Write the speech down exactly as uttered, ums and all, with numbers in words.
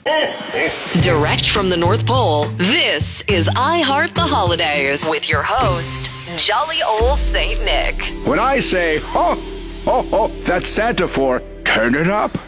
Direct from the North Pole, this is I Heart the Holidays with your host, Jolly Old Saint Nick. When I say, ho, ho, ho, that's Santa for turn it up.